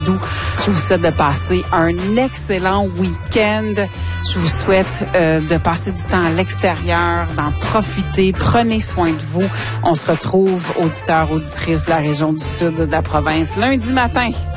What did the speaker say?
Je vous souhaite de passer un excellent week-end. Je vous souhaite de passer du temps à l'extérieur, d'en profiter. Prenez soin de vous. On se retrouve, auditeurs, auditrices de la région du sud de la province, lundi matin.